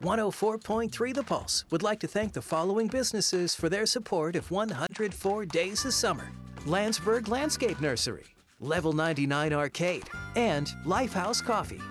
104.3 The Pulse would like to thank the following businesses for their support of 104 Days of Summer: Landsberg Landscape Nursery, Level 99 Arcade, and Lifehouse Coffee.